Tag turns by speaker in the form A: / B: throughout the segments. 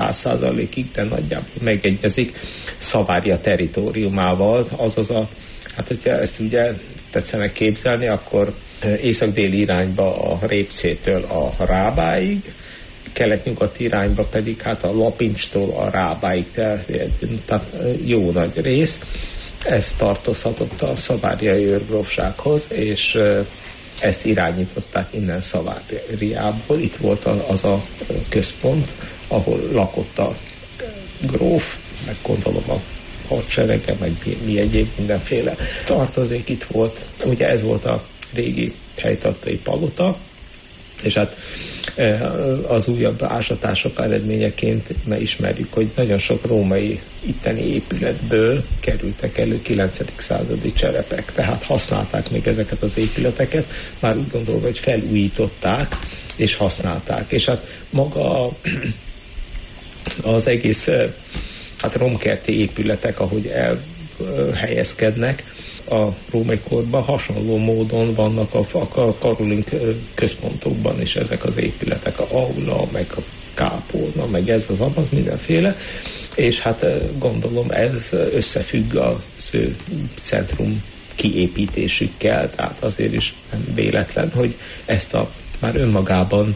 A: 100%-ig, de nagyjából megegyezik Szavária territóriumával, azaz hát hogyha ezt ugye tetszenek képzelni, akkor észak-déli irányba a Répcétől a Rábáig, kelet-nyugat irányba pedig hát a Lapinstól a Rábáig, tehát jó nagy rész. Ez tartozhatott a szaváriai őrgrófsághoz, és ezt irányították innen Szaváriából. Itt volt az a központ, ahol lakott a gróf, meg gondolom a hadserege, meg mi egyéb mindenféle tartozék itt volt. Ugye ez volt a régi helytartói palota, és hát az újabb ásatások eredményeként ismerjük, hogy nagyon sok római itteni épületből kerültek elő 9. századi cserepek, tehát használták még ezeket az épületeket, már úgy gondolva, hogy felújították és használták. És hát maga az egész romkerti épületek, ahogy elhelyezkednek a római korban, hasonló módon vannak a karolink központokban is ezek az épületek, a aula, meg a kápolna, meg ez az amaz, mindenféle, és hát gondolom ez összefügg az ő centrum kiépítésükkel, tehát azért is nem véletlen, hogy ezt már önmagában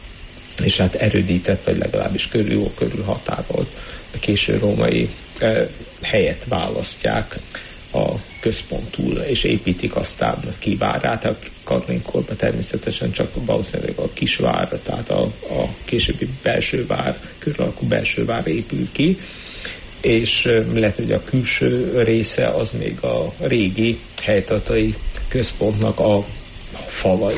A: és hát erődített, vagy legalábbis körül határolt a késő római helyet választják a központul, és építik aztán ki várát. A karolingkorban természetesen csak valószínűleg a kisvár, tehát a későbbi belső vár, körülalakú belső vár épül ki, és lehet, hogy a külső része az még a régi helytartói központnak a falai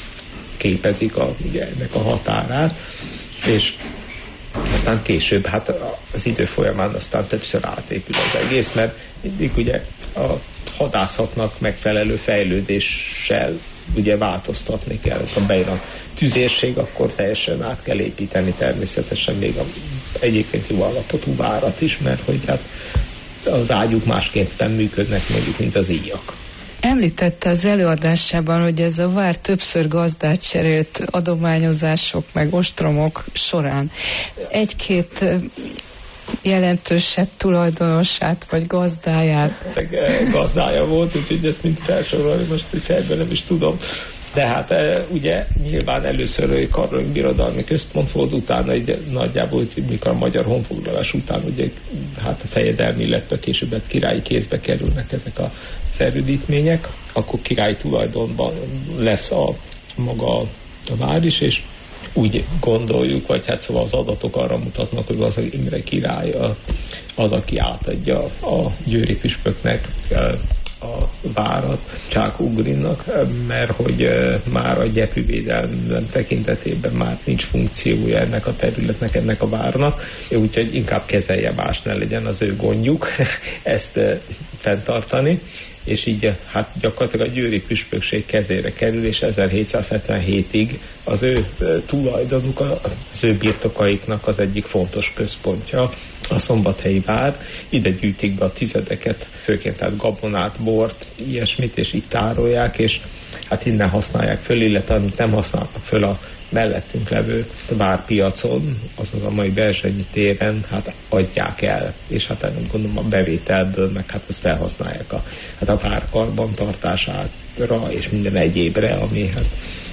A: képezik ugye ennek a határát, és aztán később, hát az idő folyamán aztán többször átépül az egész, mert mindig ugye a hadászatnak megfelelő fejlődéssel ugye változtatni kell. Ha bejön a tüzérség, akkor teljesen át kell építeni természetesen még egyébként jó állapotú várat is, mert hogy hát az ágyuk másképpen működnek mondjuk, mint az íjak.
B: Említette az előadásában, hogy ez a vár többször gazdát cserélt adományozások meg ostromok során. Egy-két jelentősebb tulajdonosát vagy gazdáját.
A: Gazdája volt, úgyhogy ezt mind felsorolni, most fejben nem is tudom. De hát ugye nyilván először egy karoling birodalmi központ volt, utána egy nagyjából, hogy mikor a magyar honfoglalás után ugye hát a fejedelmi, illetve később királyi kézbe kerülnek ezek az erődítmények, akkor királyi tulajdonban lesz maga a vár is, és úgy gondoljuk, vagy hát szóval az adatok arra mutatnak, hogy az Imre király az, aki átadja a győri püspöknek a várat Csák Ugrinnak, mert hogy már a gyepűvédelem tekintetében már nincs funkciója ennek a területnek, ennek a várnak, úgyhogy inkább kezelje más, ne legyen az ő gondjuk ezt fenntartani, és így hát gyakorlatilag a győri püspökség kezére kerül, és 1777-ig az ő tulajdonuk, az ő birtokaiknak az egyik fontos központja, a szombathelyi vár. Ide gyűjtik be a tizedeket, főként tehát gabonát, bort, ilyesmit, és itt tárolják, és hát innen használják föl, illetve amit nem használnak föl a mellettünk levő várpiacon, azaz a mai Berzsenyi téren, hát adják el, és hát gondolom a bevételből, meg hát ezt felhasználják a vár karbantartására, és minden egyébre, ami hát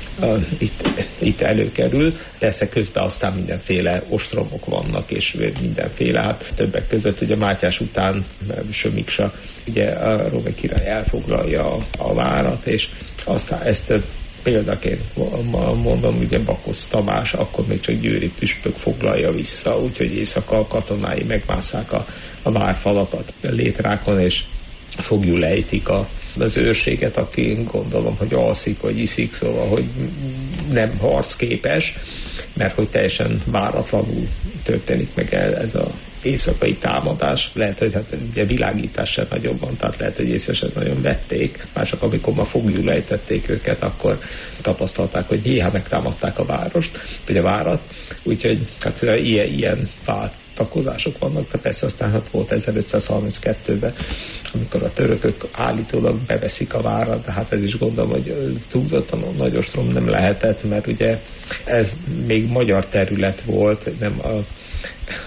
A: itt előkerül. Persze közben aztán mindenféle ostromok vannak, és mindenféle, hát többek között ugye Mátyás után Sömiksa, ugye a római király elfoglalja a várat, és aztán ezt példaként mondom, ugye Bakos Tamás akkor még csak győri püspök foglalja vissza, úgyhogy éjszaka a katonái megmásszák a várfalakat létrákon, és foglyul ejtik az őrséget, aki gondolom, hogy alszik, vagy iszik, szóval, hogy nem harcképes, mert hogy teljesen váratlanul történik meg ez az éjszakai támadás. Lehet, hogy hát ugye világítás sem nagyon van, tehát lehet, hogy észre sem nagyon vették. Mások, amikor már foglyul ejtették őket, akkor tapasztalták, hogy hát megtámadták a várost, vagy a várat. Úgyhogy hát ilyen váltakozások vannak, de persze aztán hát volt 1532-ben, amikor a törökök állítólag beveszik a várat, de hát ez is gondolom, hogy túlzottan nagy ostrom nem lehetett, mert ugye ez még magyar terület volt, nem